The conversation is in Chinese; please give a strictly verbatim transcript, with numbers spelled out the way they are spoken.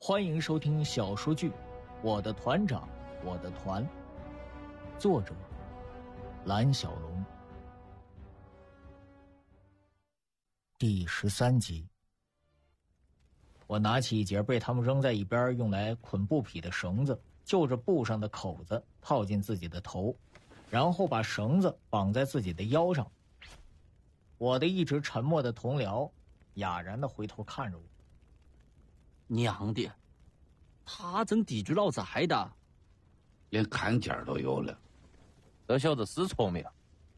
欢迎收听小说剧《我的团长我的团》，作者蓝小龙，第十三集。我拿起一截被他们扔在一边用来捆布匹的绳子，就着布上的口子套进自己的头，然后把绳子绑在自己的腰上。我的一直沉默的同僚哑然地回头看着我。 娘的，他真地主老子害的， 连看家都有了。 这小子死聪明，